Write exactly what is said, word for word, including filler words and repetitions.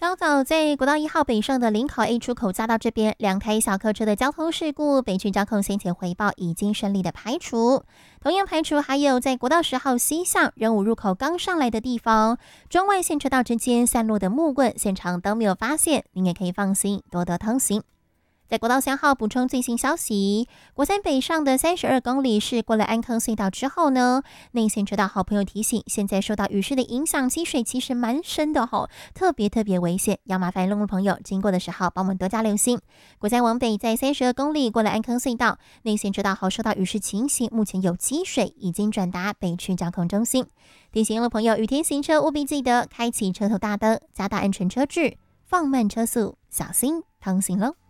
稍早在国道一号北上的林口 A 出口匝道这边，两台小客车的交通事故，北区交控先前回报已经顺利的排除。同样排除还有在国道十号西向仁武入口刚上来的地方，中外线车道之间散落的木棍，现场都没有发现，您也可以放心多多通行。在国道三号补充最新消息，国三北上的三十二公里是过了安坑隧道之后呢，内线车道好朋友提醒，现在受到雨势的影响，积水其实蛮深的吼，特别特别危险，要麻烦路路朋友经过的时候帮我们多加留心。国三往北在三十二公里过了安坑隧道，内线车道好受到雨势情形，目前有积水，已经转达北区交控中心。提醒路朋友雨天行车务必记得开启车头大灯，加大安全车距，放慢车速，小心通行喽。